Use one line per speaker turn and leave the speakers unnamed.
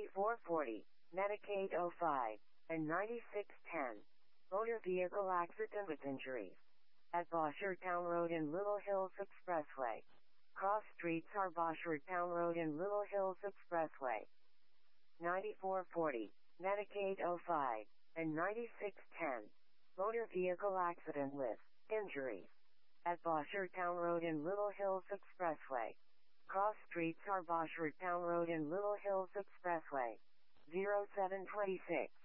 9440, Medicaid 05, and 9610. Motor vehicle accident with injuries. At Boshertown Road and Little Hills Expressway. Cross streets are Boshertown Road and Little Hills Expressway. 9440, Medicaid 05, and 9610. Motor vehicle accident with injuries. At Boshertown Road and Little Hills Expressway. Cross streets are Boshertown Road and Little Hills Expressway. 0726.